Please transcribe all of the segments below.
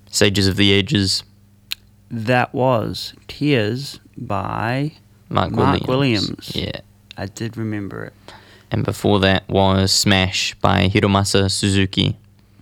Sages of the Ages. That was Tears by Mark Williams. Yeah. I did remember it. And before that was Smash by Hiromasa Suzuki.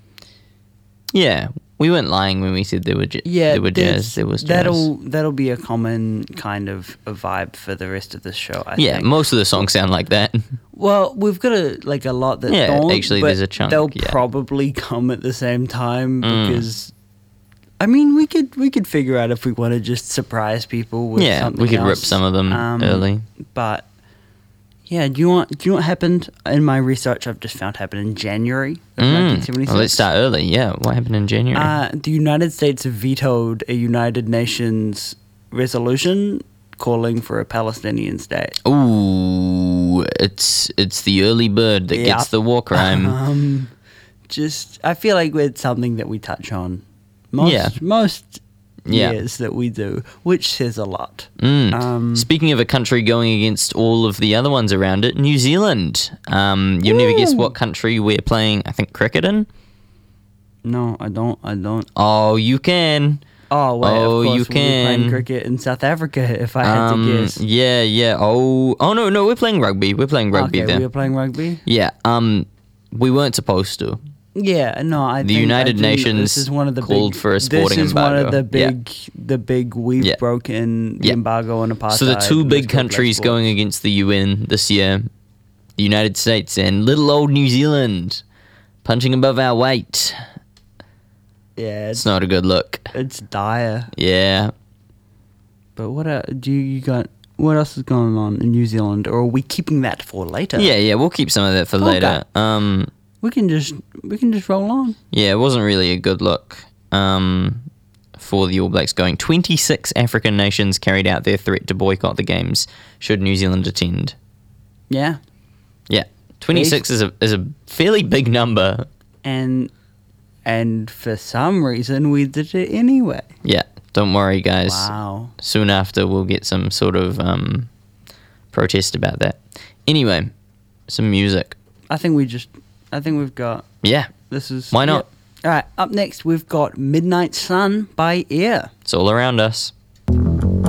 Yeah, we weren't lying when we said there were jazz. There was jazz. That'll be a common kind of a vibe for the rest of the show, I yeah, think. most of the songs sound like that. Well, we've got a lot that don't. Actually, but there's a chunk. They'll yeah. probably come at the same time because, I mean, we could figure out if we want to just surprise people with something we could else. rip some of them early. But yeah, do you want what happened in my research? I've just found happened in January of 1976. Well, let's start early. Yeah, what happened in January? The United States vetoed a United Nations resolution calling for a Palestinian state. Ooh, it's the early bird that gets the war crime. I feel like it's something that we touch on most years that we do, which says a lot. Speaking of a country going against all of the other ones around it, New Zealand. You'll never guess what country we're playing, I think, cricket in? No, I don't. Oh, you can. Oh, wait, of course, you we'll be can. playing cricket in South Africa, if I had to guess. Yeah. Oh, no, we're playing rugby. We're playing rugby okay, there. we were playing rugby? Yeah, we weren't supposed to. Yeah, no, The United Nations this is one of the called for a sporting This is embargo. one of the big we've broken the embargo on apartheid. So the two and big let's go countries play going against the UN this year, the United States and little old New Zealand, punching above our weight. Yeah, It's not a good look. It's dire. Yeah. But what you got? What else is going on in New Zealand, or are we keeping that for later? Yeah, we'll keep some of that for later. We can just roll on. Yeah, it wasn't really a good look for the All Blacks going. 26 African nations carried out their threat to boycott the games should New Zealand attend. Yeah. Yeah. 26 is a fairly big number. And for some reason we did it anyway. Yeah. Don't worry, guys. Wow. Soon after we'll get some sort of protest about that. Anyway, some music. I think we've got... Yeah. This is... Why not? All right, up next we've got Midnight Sun by Air. It's all around us.